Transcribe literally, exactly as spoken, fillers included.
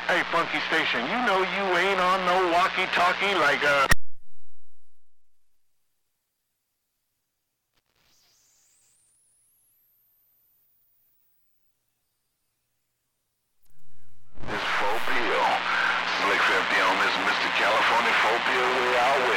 Hey, Funky Station, you know you ain't on no walkie-talkie like, uh... This four P O. Slick fifty on this Mister California four P O way out west.